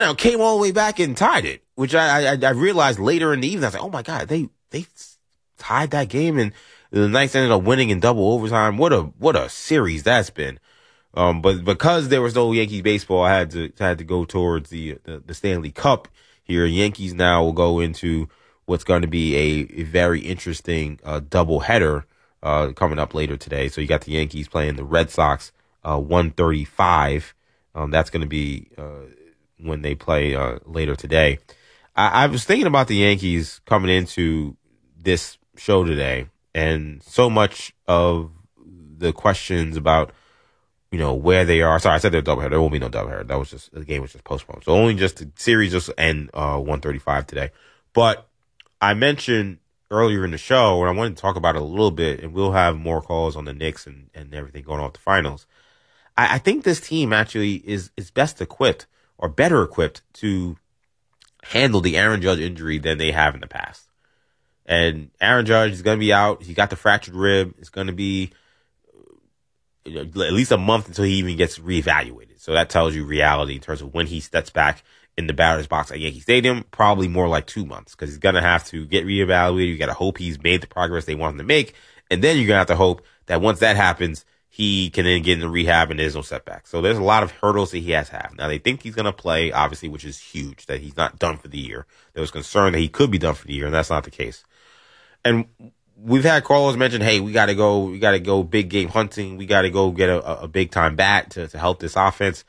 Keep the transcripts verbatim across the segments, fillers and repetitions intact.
you know, came all the way back and tied it, which I, I, I realized later in the evening. I was like, oh my God, they, they tied that game and the Knights ended up winning in double overtime. What a, what a series that's been. Um, but because there was no Yankees baseball, I had to, had to go towards the, the, the Stanley Cup here. Yankees now will go into what's going to be a, a very interesting, uh, double header, uh, coming up later today. So you got the Yankees playing the Red Sox, uh, one thirty-five. Um, that's going to be, uh, when they play, uh, later today. I, I was thinking about the Yankees coming into this show today, and so much of the questions about, you know, where they are. Sorry, I said they're doubleheader. There won't be no doubleheader. That was just, the game was just postponed. So only just the series just end, uh, one thirty-five today. But I mentioned earlier in the show, and I wanted to talk about it a little bit, and we'll have more calls on the Knicks and, and everything going on with the finals. I, I think this team actually is, is best equipped or better equipped to handle the Aaron Judge injury than they have in the past. And Aaron Judge is going to be out. He got the fractured rib. It's going to be, you know, at least a month until he even gets reevaluated. So that tells you reality in terms of when he steps back in the batter's box at Yankee Stadium. Probably more like two months because he's going to have to get reevaluated. You got to hope he's made the progress they want him to make. And then you're going to have to hope that once that happens, he can then get into rehab and there's no setback. So there's a lot of hurdles that he has to have. Now, they think he's going to play, obviously, which is huge, that he's not done for the year. There was concern that he could be done for the year, and that's not the case. And we've had callers mention, hey, we got to go, we got to go big game hunting. We got to go get a, a big time bat to, to help this offense.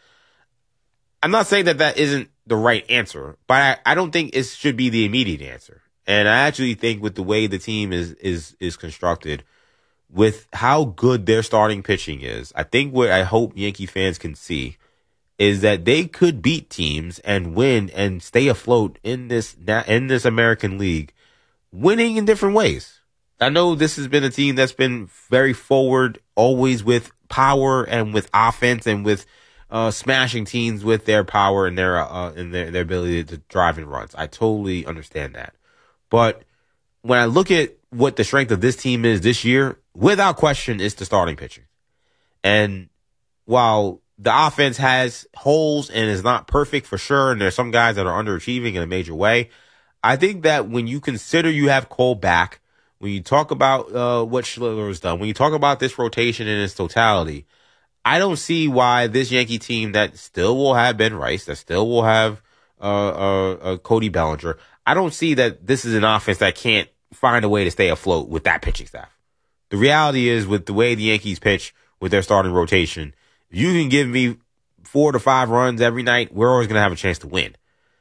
I'm not saying that that isn't the right answer, but I, I don't think it should be the immediate answer. And I actually think with the way the team is, is, is constructed, with how good their starting pitching is, I think what I hope Yankee fans can see is that they could beat teams and win and stay afloat in this, in this American League, winning in different ways. I know this has been a team that's been very forward, always with power and with offense and with uh, smashing teams with their power and their uh, and their, their ability to drive in runs. I totally understand that. But when I look at what the strength of this team is this year, without question, it's the starting pitching. And while the offense has holes and is not perfect for sure, and there's some guys that are underachieving in a major way, I think that when you consider you have Cole back, when you talk about uh, what Schiller has done, when you talk about this rotation in its totality, I don't see why this Yankee team that still will have Ben Rice, that still will have uh, uh, uh, Cody Bellinger, I don't see that this is an offense that can't find a way to stay afloat with that pitching staff. The reality is, with the way the Yankees pitch with their starting rotation, if you can give me four to five runs every night, we're always going to have a chance to win.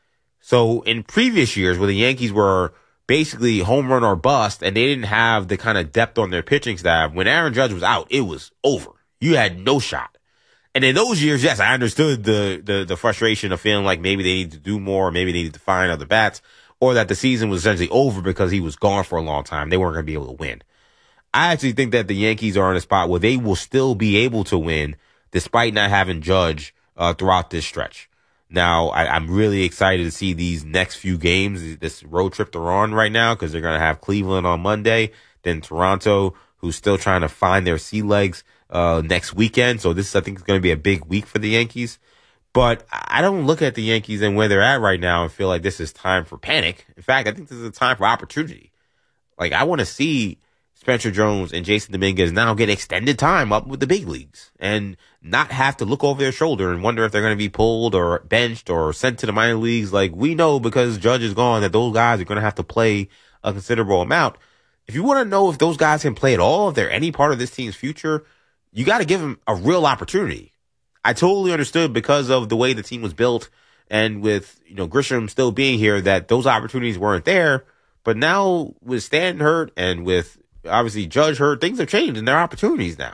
So in previous years where the Yankees were basically home run or bust and they didn't have the kind of depth on their pitching staff, when Aaron Judge was out, it was over. You had no shot. And in those years, yes, I understood the, the, the frustration of feeling like maybe they need to do more, maybe they need to find other bats, or that the season was essentially over because he was gone for a long time. They weren't going to be able to win. I actually think that the Yankees are in a spot where they will still be able to win despite not having Judge uh, throughout this stretch. Now, I, I'm really excited to see these next few games, this road trip they're on right now, because they're going to have Cleveland on Monday, then Toronto, who's still trying to find their sea legs uh, next weekend. So this, I think, is going to be a big week for the Yankees. But I don't look at the Yankees and where they're at right now and feel like this is time for panic. In fact, I think this is a time for opportunity. Like, I want to see Spencer Jones and Jason Dominguez now get extended time up with the big leagues and not have to look over their shoulder and wonder if they're going to be pulled or benched or sent to the minor leagues. Like, we know because Judge is gone that those guys are going to have to play a considerable amount. If you want to know if those guys can play at all, if they're any part of this team's future, you got to give them a real opportunity. I totally understood because of the way the team was built and with, you know, Grisham still being here that those opportunities weren't there. But now with Stanton hurt and with obviously Judge hurt, things have changed and there are opportunities now.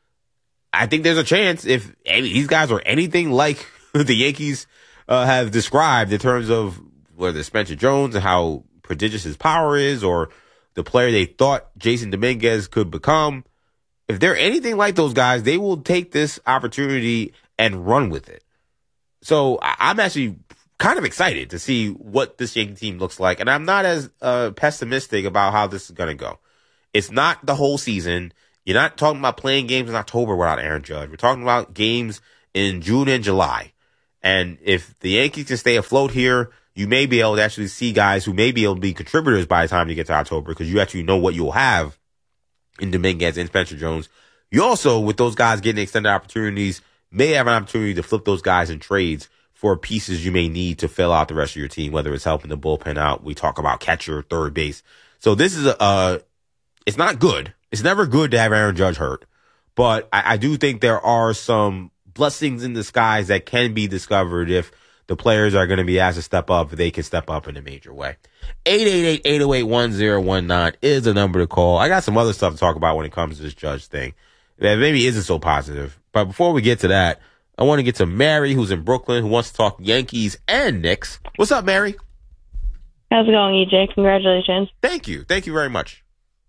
I think there's a chance if any, these guys are anything like the Yankees uh, have described in terms of whether Spencer Jones and how prodigious his power is or the player they thought Jason Dominguez could become. If they're anything like those guys, they will take this opportunity and run with it. So I'm actually kind of excited to see what this Yankee team looks like. And I'm not as uh, pessimistic about how this is going to go. It's not the whole season. You're not talking about playing games in October without Aaron Judge. We're talking about games in June and July. And if the Yankees can stay afloat here, you may be able to actually see guys who may be able to be contributors by the time you get to October, because you actually know what you'll have in Dominguez and Spencer Jones. You also, with those guys getting extended opportunities, may have an opportunity to flip those guys in trades for pieces you may need to fill out the rest of your team, whether it's helping the bullpen out. We talk about catcher, third base. So this is a, uh, it's not good. It's never good to have Aaron Judge hurt, but I, I do think there are some blessings in disguise that can be discovered if the players are going to be asked to step up. They can step up in a major way. eight eight eight, eight oh eight, one oh one nine is the number to call. I got some other stuff to talk about when it comes to this Judge thing that maybe isn't so positive. But before we get to that, I want to get to Mary, who's in Brooklyn, who wants to talk Yankees and Knicks. What's up, Mary? How's it going, E J? Congratulations. Thank you. Thank you very much.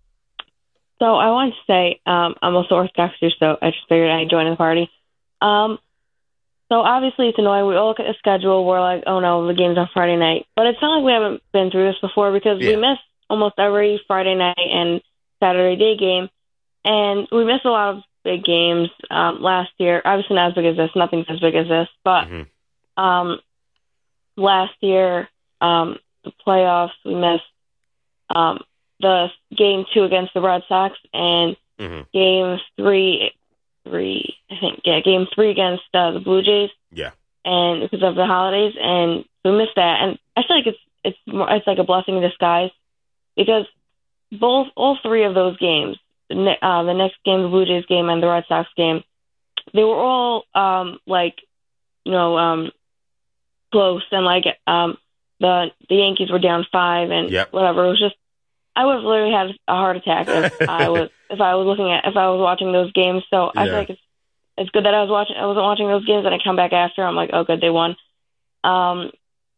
So I want to say um, I'm also Orthodox, so I just figured I'd join the party. Um, so obviously it's annoying. We all look at the schedule. We're like, oh, no, the game's on Friday night. But it's not like we haven't been through this before, because Yeah. we miss almost every Friday night and Saturday day game. And we miss a lot of big games um, last year. Obviously not as big as this. Nothing's as big as this. But Mm-hmm. um, last year, um, the playoffs, we missed um, the game two against the Red Sox and Mm-hmm. game three, three, I think, yeah, game three against uh, the Blue Jays. Yeah. And because of the holidays, and we missed that. And I feel like it's it's more, it's like a blessing in disguise, because both all three of those games, the ne- uh, the next game, the Blue Jays game, and the Red Sox game, they were all um, like, you know, um, close, and like um, the the Yankees were down five, and Yep. whatever. It was just, I would have literally had a heart attack if I was if I was looking at if I was watching those games. So I Yeah. feel like it's it's good that I was watching. I wasn't watching those games, and I come back after. I'm like, oh, good, they won. Um,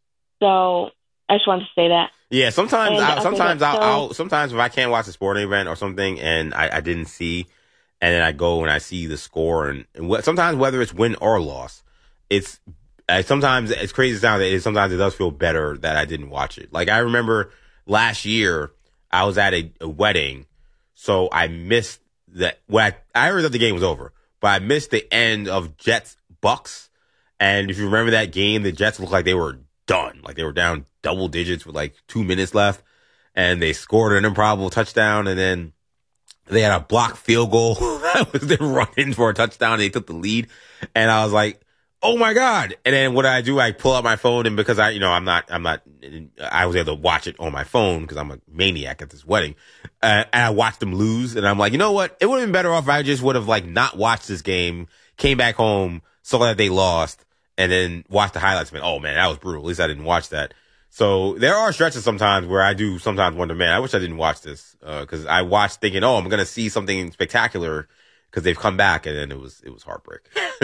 so I just wanted to say that. Yeah, sometimes, And, I, okay, sometimes so- I'll, I'll, sometimes if I can't watch a sporting event or something and I, I didn't see, and then I go and I see the score, and, and what, sometimes whether it's win or loss, it's uh, sometimes it's crazy to sound that it, sometimes it does feel better that I didn't watch it. Like I remember last year I was at a, a wedding, so I missed that. Well, I, I heard that the game was over, but I missed the end of Jets Bucks. And if you remember that game, the Jets looked like they were done. Like they were down double digits with like two minutes left, and they scored an improbable touchdown, and then they had a blocked field goal that was them running for a touchdown, and they took the lead. And I was like, oh my God. And then what did I do? I pull out my phone, and because I, you know, I'm not, I'm not, I was able to watch it on my phone because I'm a maniac at this wedding. Uh, and I watched them lose, and I'm like, you know what? It would have been better off if I just would have like not watched this game, came back home, saw that they lost, and then watched the highlights. And, oh man, that was brutal. At least I didn't watch that. So there are stretches sometimes where I do sometimes wonder, man, I wish I didn't watch this, uh, cause I watched thinking, oh, I'm going to see something spectacular because they've come back, and then it was, it was heartbreak.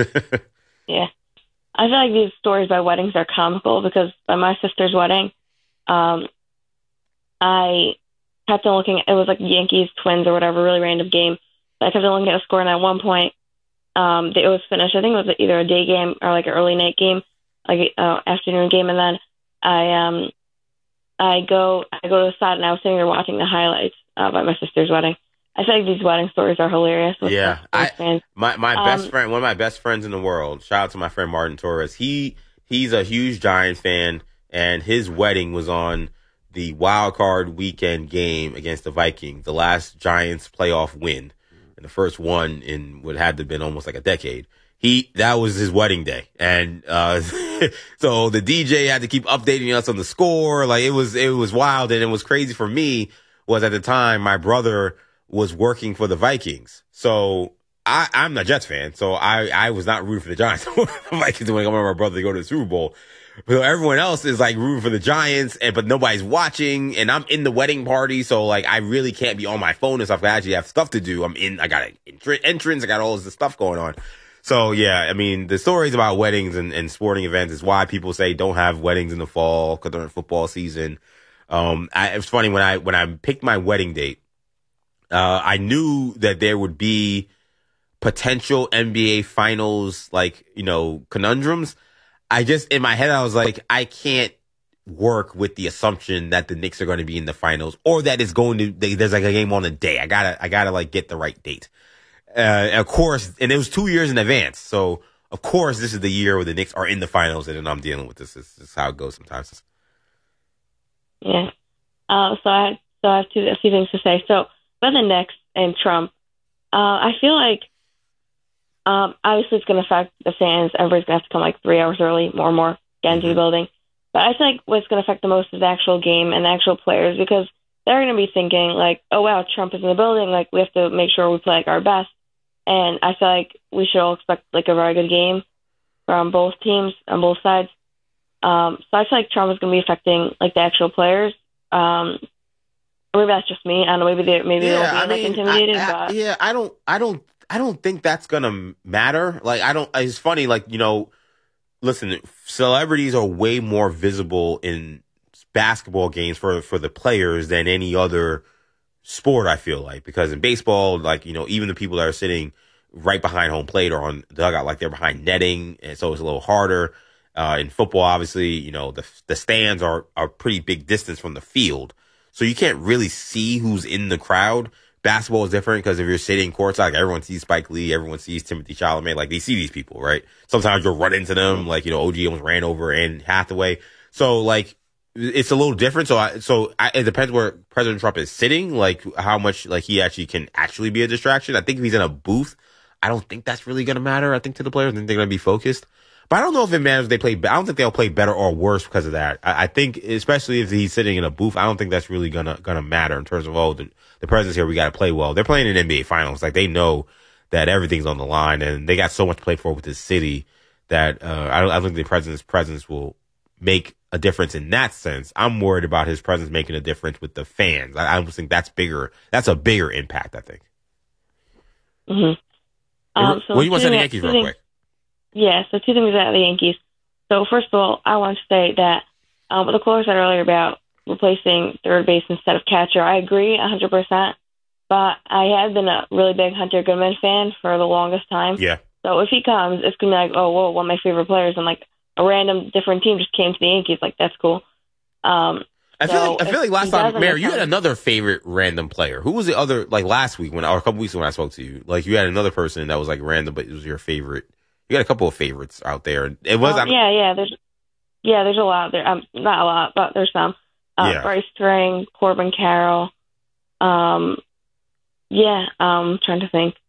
Yeah. I feel like these stories by weddings are comical, because by my sister's wedding, um, I kept on looking, it was like Yankees, Twins, or whatever, really random game. I kept on looking at the score, and at one point, um, it was finished. I think it was either a day game or like an early night game, like uh, afternoon game, and then I um, I go I go to the side, and I was sitting there watching the highlights uh, by my sister's wedding. I feel like these wedding stories are hilarious. With Yeah, I, fans. my my Um, best friend, one of my best friends in the world. Shout out to my friend Martin Torres. He he's a huge Giant fan, and his wedding was on the wild card weekend game against the Vikings, the last Giants playoff win, and the first one in what had to have been almost like a decade. He that was his wedding day, and uh so the D J had to keep updating us on the score. Like it was it was wild, and it was crazy for me. Was at the time my brother was working for the Vikings. So I, I'm a Jets fan. So I, I was not rooting for the Giants. The Vikings when I wanted my brother to go to the Super Bowl. So everyone else is like rooting for the Giants, and but nobody's watching, and I'm in the wedding party. So like I really can't be on my phone and stuff. I actually have stuff to do. I'm in, I got an entr- entrance. I got all this stuff going on. So yeah, I mean, the stories about weddings and, and sporting events is why people say don't have weddings in the fall because during football season. Um, I, it's funny when I, when I picked my wedding date, Uh, I knew that there would be potential N B A finals, like, you know, conundrums. I just, in my head, I was like, I can't work with the assumption that the Knicks are going to be in the finals, or that it's going to, they, there's like a game on the day. I gotta, I gotta like get the right date. Uh, of course, and it was two years in advance. So of course, this is the year where the Knicks are in the finals, and then I'm dealing with this. This is how it goes sometimes. Yeah. Uh, so I so I have two, a few things to say. So about the Knicks and Trump, uh, I feel like um, obviously it's going to affect the fans. Everybody's going to have to come like three hours early, more and more, get into mm-hmm. the building. But I feel like what's going to affect the most is the actual game and the actual players, because they're going to be thinking like, oh wow, Trump is in the building. Like we have to make sure we play like our best. And I feel like we should all expect like a very good game from both teams on both sides. Um, so I feel like Trump is going to be affecting like the actual players. Um, maybe that's just me. I don't know. Maybe they maybe yeah, they'll be I like mean, intimidated. I, I, but yeah, I don't, I don't, I don't think that's gonna matter. Like I don't. It's funny. Like you know, listen, celebrities are way more visible in basketball games for for the players than any other sport, I feel like, because in baseball, like, you know, even the people that are sitting right behind home plate or on the dugout, like they're behind netting, and so it's a little harder. Uh, in football, obviously, you know, the the stands are are pretty big distance from the field, so you can't really see who's in the crowd. Basketball is different because if you're sitting courtside, like everyone sees Spike Lee, everyone sees Timothy Chalamet, like they see these people, right? Sometimes you'll run into them, like, you know, O G almost ran over Anne Hathaway. So like, it's a little different. So I, so I, it depends where President Trump is sitting, like how much like he actually can actually be a distraction. I think if he's in a booth, I don't think that's really going to matter. I think to the players, I think they're going to be focused. But I don't know if it matters if they play. I don't think they'll play better or worse because of that. I, I think, especially if he's sitting in a booth, I don't think that's really gonna gonna matter in terms of, oh, the, the president's here, we got to play well. They're playing in N B A Finals, like they know that everything's on the line, and they got so much to play for with this city that uh, I don't, I don't think the president's presence will make a difference in that sense. I'm worried about his presence making a difference with the fans. I, I just think that's bigger. That's a bigger impact, I think. Mm-hmm. Um, so what do you want to say to the Yankees real quick? Yeah, so two things about the Yankees. So first of all, I want to say that um, what the caller said earlier about replacing third base instead of catcher, I agree one hundred percent. But I have been a really big Hunter Goodman fan for the longest time. Yeah. So if he comes, it's going to be like, oh, whoa, one of my favorite players, and like a random different team just came to the Yankees. Like, that's cool. Um, I feel so like I feel like last time, Mary, you had another favorite random player. Who was the other, like last week when, or a couple weeks when I spoke to you? Like, you had another person that was like random, but it was your favorite. You got a couple of favorites out there. It was, um, yeah, yeah. There's, yeah, there's a lot there. Um, not a lot, but there's some. Uh, yeah. Bryce String, Corbin Carroll. Um, yeah. Um, trying to think.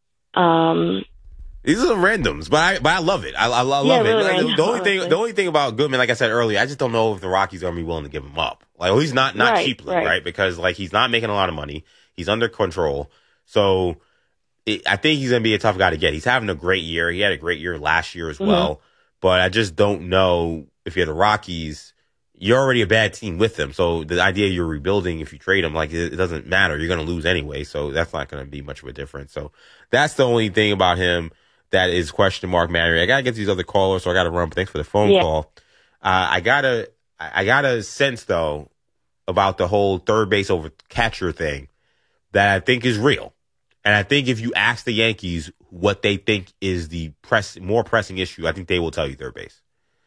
Um, These are the randoms, but I but I love it. I, I, I love yeah, it. Really like, random, the only honestly. thing, the only thing about Goodman, like I said earlier, I just don't know if the Rockies are gonna be willing to give him up. Like, well, he's not not right, cheaply, right. right? Because like he's not making a lot of money. He's under control, so. It, I think he's going to be a tough guy to get. He's having a great year. He had a great year last year as mm-hmm. well. But I just don't know if you're the Rockies, you're already a bad team with them. So the idea you're rebuilding, if you trade him, like it, it doesn't matter. You're going to lose anyway. So that's not going to be much of a difference. So that's the only thing about him that is question mark matter. I got to get these other callers, so I got to run. But thanks for the phone yeah. call. Uh, I got to, I got a sense though about the whole third base over catcher thing that I think is real. And I think if you ask the Yankees what they think is the press, more pressing issue, I think they will tell you third base.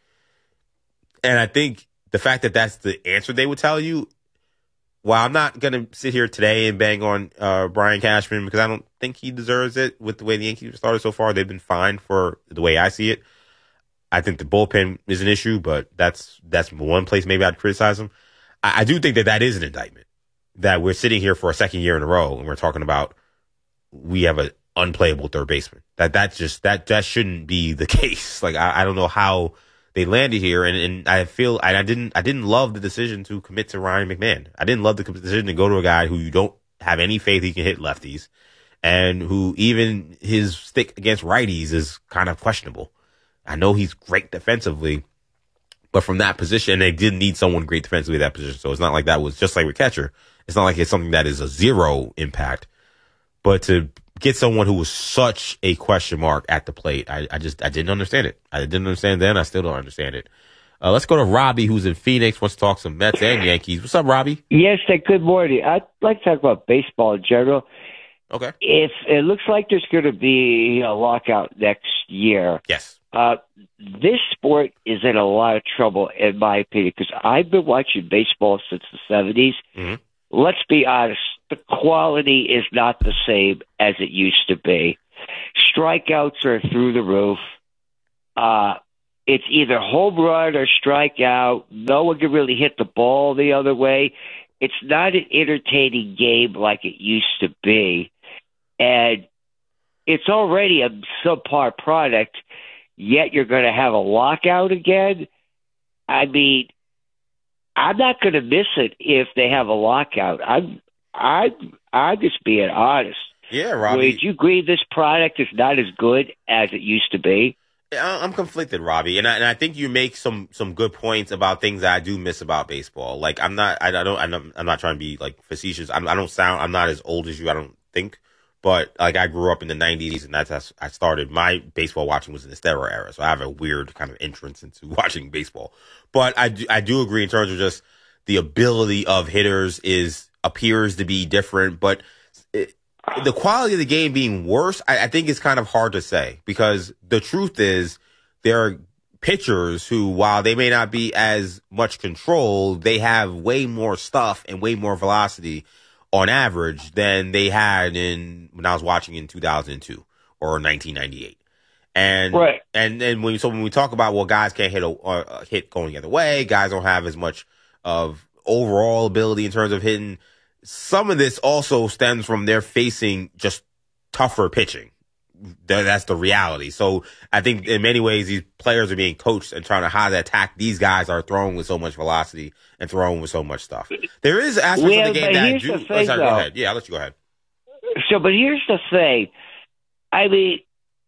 And I think the fact that that's the answer they would tell you, while I'm not going to sit here today and bang on uh, Brian Cashman because I don't think he deserves it with the way the Yankees started so far. They've been fine for the way I see it. I think the bullpen is an issue, but that's that's one place maybe I'd criticize him. I, I do think that that is an indictment, that we're sitting here for a second year in a row and we're talking about we have an unplayable third baseman. That that's just that that shouldn't be the case. Like I, I don't know how they landed here, and, and I feel and I didn't I didn't love the decision to commit to Ryan McMahon. I didn't love the decision to go to a guy who you don't have any faith he can hit lefties, and who even his stick against righties is kind of questionable. I know he's great defensively, but from that position, they did need someone great defensively at that position. So it's not like that was just like with catcher. It's not like it's something that is a zero impact. But to get someone who was such a question mark at the plate, I, I just I didn't understand it. I didn't understand then. I still don't understand it. Uh, let's go to Robbie, who's in Phoenix, wants to talk some Mets and Yankees. What's up, Robbie? Yes, good morning. I'd like to talk about baseball in general. Okay. If it looks like there's going to be a lockout next year, yes, uh, this sport is in a lot of trouble, in my opinion, because I've been watching baseball since the seventies. Mm-hmm. Let's be honest. The quality is not the same as it used to be. Strikeouts are through the roof. Uh, it's either home run or strikeout. No one can really hit the ball the other way. It's not an entertaining game like it used to be. And it's already a subpar product, yet you're going to have a lockout again. I mean, I'm not going to miss it if they have a lockout. I'm, I'm, I'm just being honest. Yeah, Robbie. Would you agree this product is not as good as it used to be? I'm conflicted, Robbie, and I, and I think you make some, some good points about things that I do miss about baseball. Like I'm not, I, I don't, I'm not, I'm not trying to be like facetious. I'm, I don't sound, I'm not as old as you. I don't think, but like I grew up in the nineties, and that's how I started. My baseball watching was in the steroid era, so I have a weird kind of entrance into watching baseball. But I do, I do agree in terms of just the ability of hitters is appears to be different, but. It, The quality of the game being worse, I, I think is kind of hard to say, because the truth is there are pitchers who, while they may not be as much control, they have way more stuff and way more velocity on average than they had in when I was watching in two thousand two or nineteen ninety-eight. And right. and and when so when we talk about well, guys can't hit a, a hit going the other way, guys don't have as much of overall ability in terms of hitting. Some of this also stems from their facing just tougher pitching. That's the reality. So I think in many ways these players are being coached and trying to how to attack. These guys are throwing with so much velocity and throwing with so much stuff. There is aspects yeah, of the game that I do. The thing, oh, sorry, go ahead. Yeah, I'll let you go ahead. So, but here's the thing. I mean,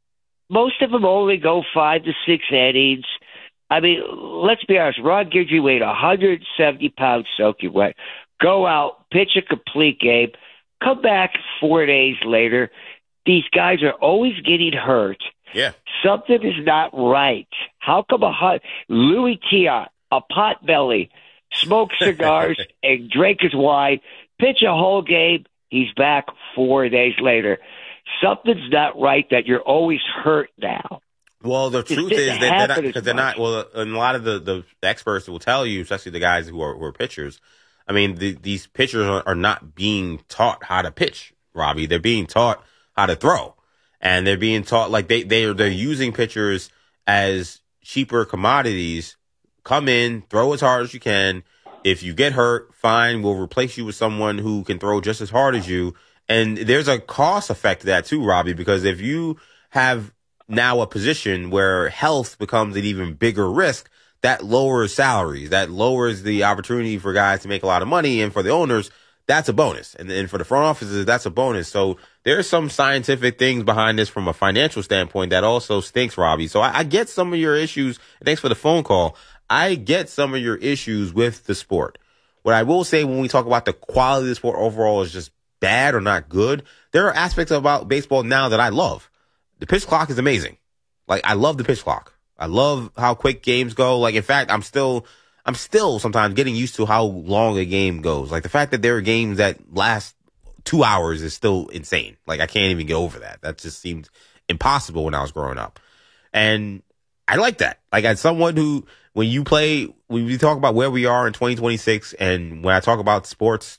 most of them only go five to six innings. I mean, let's be honest. Ron Guidry weighed one hundred seventy pounds soaking wet. Go out, pitch a complete game, come back four days later. These guys are always getting hurt. Yeah. Something is not right. How come a hot Louis Tiant, a potbelly, smokes cigars and drink his wine, pitch a whole game, he's back four days later. Something's not right that you're always hurt now. Well, the truth is that they're not, because they're not, well, and a lot of the, the experts will tell you, especially the guys who are, who are pitchers, I mean, the, these pitchers are, are not being taught how to pitch, Robbie. They're being taught how to throw. And they're being taught, like, they, they are, they're using pitchers as cheaper commodities. Come in, throw as hard as you can. If you get hurt, fine, we'll replace you with someone who can throw just as hard as you. And there's a cost effect to that too, Robbie, because if you have now a position where health becomes an even bigger risk, that lowers salaries, that lowers the opportunity for guys to make a lot of money. And for the owners, that's a bonus. And then for the front offices, that's a bonus. So there's some scientific things behind this from a financial standpoint that also stinks, Robbie. So I, I get some of your issues. Thanks for the phone call. I get some of your issues with the sport. What I will say when we talk about the quality of the sport overall is just bad or not good, there are aspects about baseball now that I love. The pitch clock is amazing. Like, I love the pitch clock. I love how quick games go. Like, in fact, I'm still, I'm still sometimes getting used to how long a game goes. Like, the fact that there are games that last two hours is still insane. Like, I can't even get over that. That just seemed impossible when I was growing up. And I like that. Like, as someone who, when you play, when we talk about where we are in twenty twenty-six, and when I talk about sports,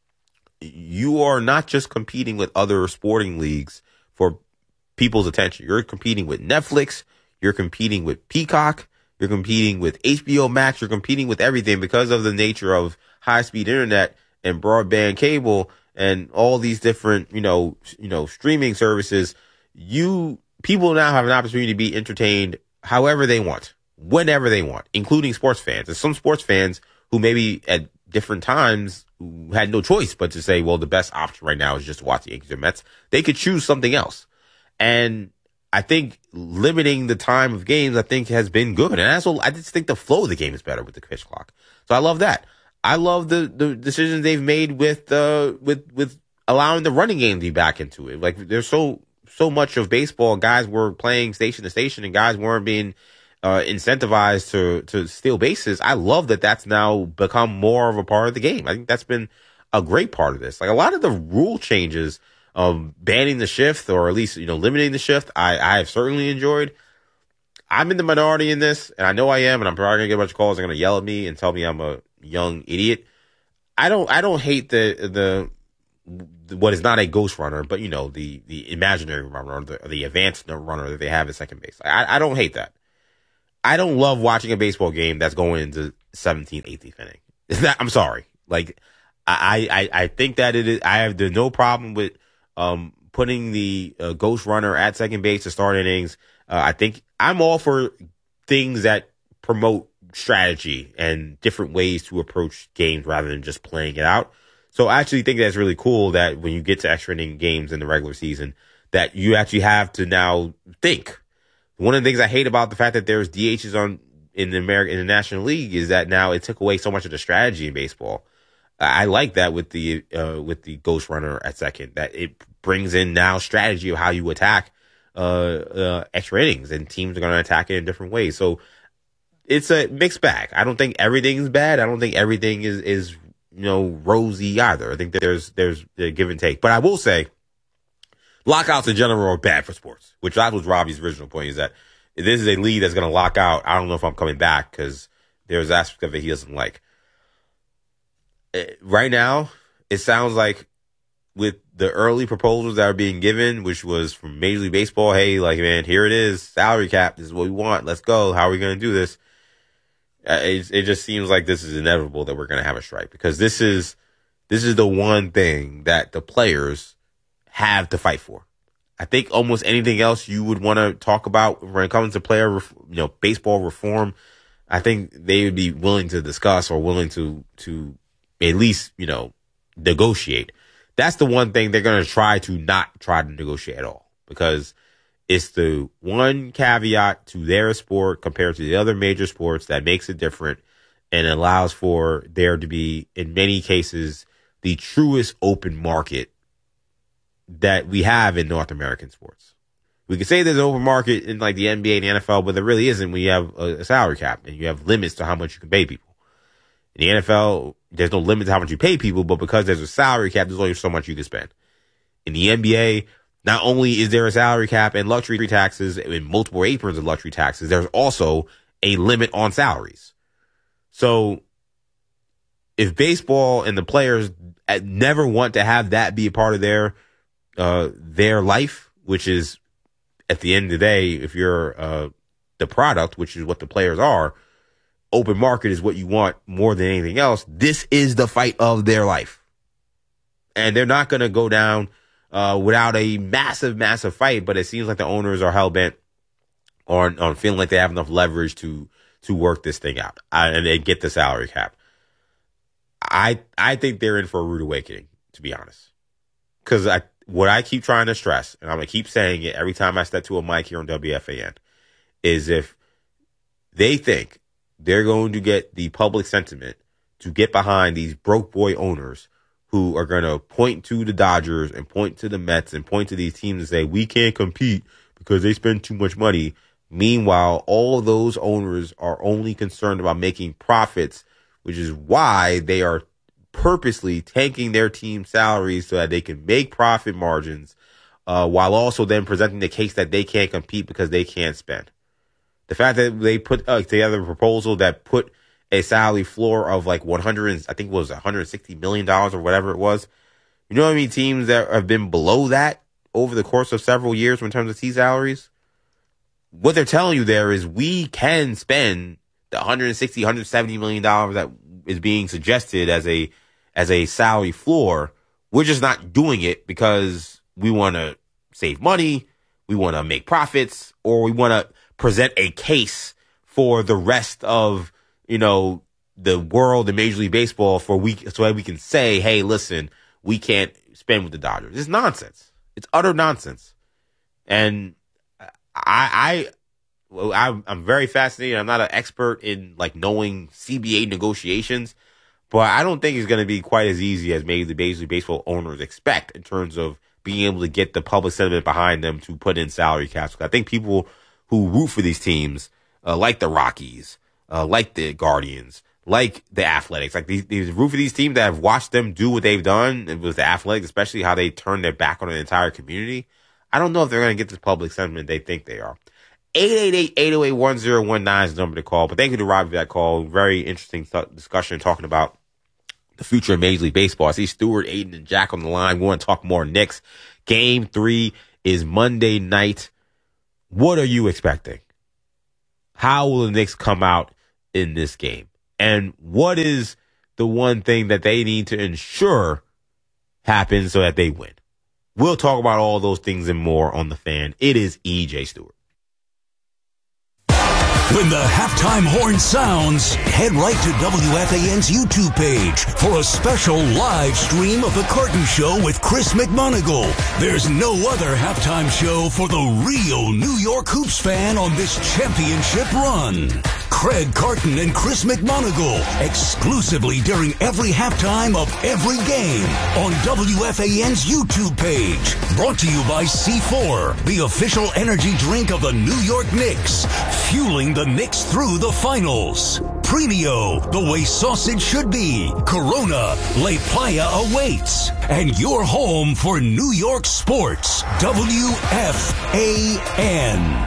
you are not just competing with other sporting leagues for people's attention. You're competing with Netflix. You're competing with Peacock. You're competing with H B O Max. You're competing with everything because of the nature of high-speed internet and broadband cable and all these different, you know, you know, streaming services. You people now have an opportunity to be entertained however they want, whenever they want, including sports fans. There's some sports fans who maybe at different times had no choice but to say, well, the best option right now is just to watch the Yankees or Mets. They could choose something else. And I think limiting the time of games, I think, has been good. And also, I just think the flow of the game is better with the pitch clock. So I love that. I love the, the decisions they've made with, uh, with, with allowing the running game to be back into it. Like, there's so, so much of baseball, guys were playing station to station and guys weren't being, uh, incentivized to, to steal bases. I love that that's now become more of a part of the game. I think that's been a great part of this. Like, a lot of the rule changes, Um, banning the shift, or at least, you know, limiting the shift, I, I have certainly enjoyed. I'm in the minority in this, and I know I am, and I'm probably gonna get a bunch of calls. They're gonna yell at me and tell me I'm a young idiot. I don't, I don't hate the, the, the what is not a ghost runner, but, you know, the, the imaginary runner, or the, or the advanced runner that they have at second base. I, I don't hate that. I don't love watching a baseball game that's going into seventeenth, eighteenth inning. It's not, I'm sorry. Like, I, I, I think that it is, I have the, no problem with, um, putting the uh, ghost runner at second base to start innings. Uh, I think I'm all for things that promote strategy and different ways to approach games rather than just playing it out. So I actually think that's really cool that when you get to extra inning games in the regular season, that you actually have to now think. One of the things I hate about the fact that there's D Hs on in the American in the National League is that now it took away so much of the strategy in baseball. I like that with the uh, with the ghost runner at second, that it brings in now strategy of how you attack uh, uh, extra innings, and teams are going to attack it in different ways. So it's a mixed bag. I don't think everything's bad. I don't think everything is is you know rosy either. I think that there's there's a give and take. But I will say, lockouts in general are bad for sports, which that was Robbie's original point, is that if this is a league that's going to lock out, I don't know if I'm coming back, because there's aspects of it he doesn't like. Right now, it sounds like with the early proposals that are being given, which was from Major League Baseball, hey, like, man, here it is, salary cap, this is what we want, let's go, how are we going to do this? Uh, it, it just seems like this is inevitable that we're going to have a strike, because this is this is the one thing that the players have to fight for. I think almost anything else you would want to talk about when it comes to player, you know, baseball reform, I think they would be willing to discuss or willing to to at least, you know, negotiate. That's the one thing they're going to try to not try to negotiate at all, because it's the one caveat to their sport compared to the other major sports that makes it different and allows for there to be, in many cases, the truest open market that we have in North American sports. We can say there's an open market in like the N B A and the N F L, but there really isn't when you have a, a salary cap and you have limits to how much you can pay people. In the N F L, there's no limit to how much you pay people, but because there's a salary cap, there's only so much you can spend. In the N B A, not only is there a salary cap and luxury taxes and multiple aprons of luxury taxes, there's also a limit on salaries. So if baseball and the players never want to have that be a part of their uh, their life, which is at the end of the day, if you're uh, the product, which is what the players are, open market is what you want more than anything else. This is the fight of their life. And they're not going to go down uh, without a massive, massive fight, but it seems like the owners are hell-bent on, on feeling like they have enough leverage to to work this thing out uh, and they get the salary cap. I I think they're in for a rude awakening, to be honest. Because I, what I keep trying to stress, and I'm going to keep saying it every time I step to a mic here on W F A N, is if they think they're going to get the public sentiment to get behind these broke boy owners who are going to point to the Dodgers and point to the Mets and point to these teams and say, we can't compete because they spend too much money. Meanwhile, all of those owners are only concerned about making profits, which is why they are purposely tanking their team salaries so that they can make profit margins, uh, while also then presenting the case that they can't compete because they can't spend. The fact that they put uh, together a proposal that put a salary floor of like one hundred, I think it was one hundred sixty million dollars or whatever it was. You know how many teams that have been below that over the course of several years in terms of T salaries? What they're telling you there is we can spend the one hundred sixty, one hundred seventy million dollars that is being suggested as a as a salary floor. We're just not doing it because we want to save money, we want to make profits, or we want to present a case for the rest of, you know, the world in Major League Baseball for we so that we can say, hey, listen, we can't spend with the Dodgers. It's nonsense. It's utter nonsense. And I, I, I'm very fascinated. I'm not an expert in like knowing C B A negotiations, but I don't think it's going to be quite as easy as maybe the Major League Baseball owners expect in terms of being able to get the public sentiment behind them to put in salary caps. I think people who root for these teams, uh, like the Rockies, uh, like the Guardians, like the Athletics, like these, these root for these teams that have watched them do what they've done with the Athletics, especially how they turn their back on an entire community. I don't know if they're going to get this public sentiment they think they are. eight eight eight, eight oh eight, one oh one nine is the number to call. But thank you to Robbie for that call. Very interesting th- discussion talking about the future of Major League Baseball. I see Stuart, Aiden, and Jack on the line. We want to talk more Knicks. Game three is Monday night. What are you expecting? how will the Knicks come out in this game? And what is the one thing that they need to ensure happens so that they win? We'll talk about all those things and more on The Fan. It is E J Stewart. When the halftime horn sounds, head right to W F A N's YouTube page for a special live stream of The Carton Show with Chris McMonagle. There's no other halftime show for the real New York Hoops fan on this championship run. Craig Carton and Chris McMonagle, exclusively during every halftime of every game on W F A N's YouTube page. Brought to you by C four, the official energy drink of the New York Knicks, fueling the Knicks through the finals. Premio, the way sausage should be. Corona, La Playa awaits. And your home for New York sports, W F A N.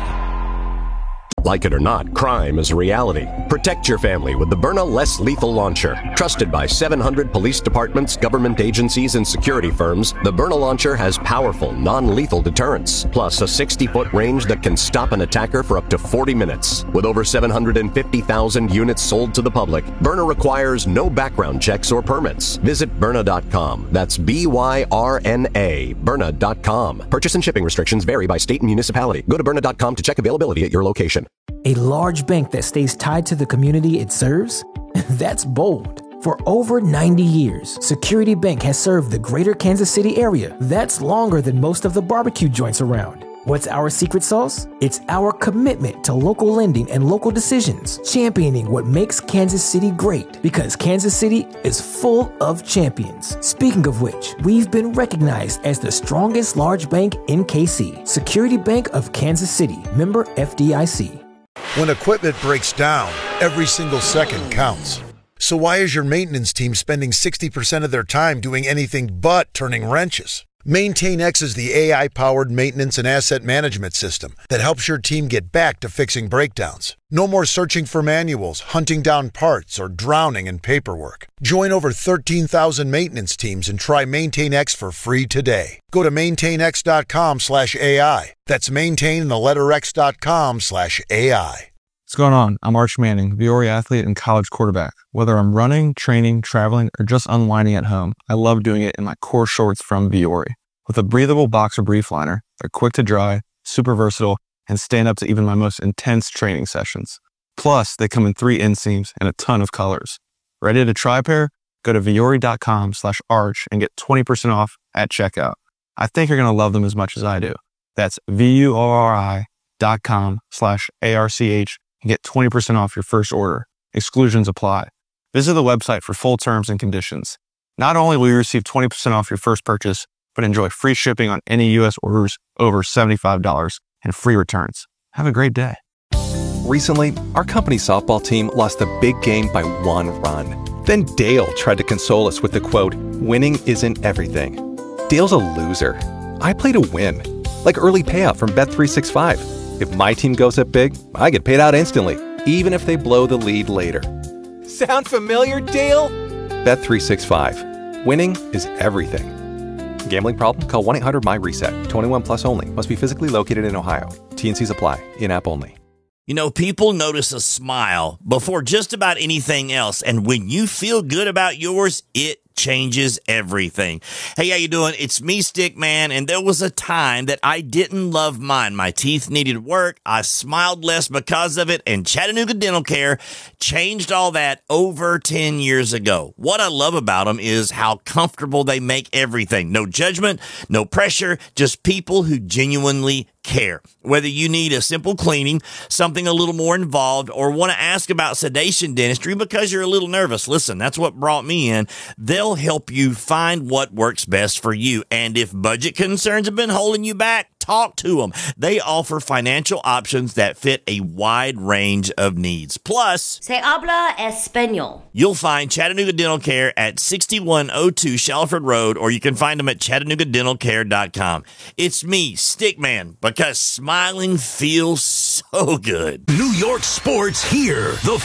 Like it or not, crime is a reality. Protect your family with the Byrna Less Lethal Launcher. Trusted by seven hundred police departments, government agencies, and security firms, the Byrna Launcher has powerful, non-lethal deterrence, plus a sixty-foot range that can stop an attacker for up to forty minutes. With over seven hundred fifty thousand units sold to the public, Byrna requires no background checks or permits. Visit Byrna dot com. That's B Y R N A, Byrna dot com. Purchase and shipping restrictions vary by state and municipality. Go to Byrna dot com to check availability at your location. A large bank that stays tied to the community it serves? That's bold. For over ninety years, Security Bank has served the greater Kansas City area. That's longer than most of the barbecue joints around. What's our secret sauce? It's our commitment to local lending and local decisions, championing what makes Kansas City great, because Kansas City is full of champions. Speaking of which, we've been recognized as the strongest large bank in K C. Security Bank of Kansas City, member F D I C. When equipment breaks down, every single second counts. So why is your maintenance team spending sixty percent of their time doing anything but turning wrenches? MaintainX is the A I-powered maintenance and asset management system that helps your team get back to fixing breakdowns. No more searching for manuals, hunting down parts, or drowning in paperwork. Join over thirteen thousand maintenance teams and try MaintainX for free today. Go to maintainx.com slash AI. That's maintain and the letter x.com slash AI. What's going on? I'm Arch Manning, Viore athlete and college quarterback. Whether I'm running, training, traveling, or just unwinding at home, I love doing it in my core shorts from Viore. With a breathable boxer brief liner, they're quick to dry, super versatile, and stand up to even my most intense training sessions. Plus, they come in three inseams and a ton of colors. Ready to try a pair? Go to Viore.com slash arch and get twenty percent off at checkout. I think you're going to love them as much as I do. That's V-U-O-R-I dot com slash A-R-C-H and get twenty percent off your first order. Exclusions apply. Visit the website for full terms and conditions. Not only will you receive twenty percent off your first purchase, but enjoy free shipping on any U S orders over seventy-five dollars and free returns. Have a great day. Recently, our company softball team lost a big game by one run. Then Dale tried to console us with the quote, "Winning isn't everything." Dale's a loser. I play to win. Like early payout from Bet three sixty-five. If my team goes up big, I get paid out instantly, even if they blow the lead later. Sound familiar, Dale? Bet three sixty-five. Winning is everything. Gambling problem? Call one eight hundred M Y reset. twenty-one plus only. Must be physically located in Ohio. T and Cs apply. In-app only. You know, people notice a smile before just about anything else. And when you feel good about yours, it changes everything. Hey, how you doing? It's me, Stick Man, and there was a time that I didn't love mine. My teeth needed work. I smiled less because of it, and Chattanooga Dental Care changed all that over ten years ago. What I love about them is how comfortable they make everything. No judgment, no pressure, just people who genuinely care. Whether you need a simple cleaning, something a little more involved, or want to ask about sedation dentistry because you're a little nervous, listen, that's what brought me in. They'll help you find what works best for you. And if budget concerns have been holding you back, talk to them. They offer financial options that fit a wide range of needs. Plus, Se habla español. You'll find Chattanooga Dental Care at sixty-one oh two Shalford Road, or you can find them at chattanooga dental care dot com. It's me, Stickman, because smiling feels so good. New York sports here. The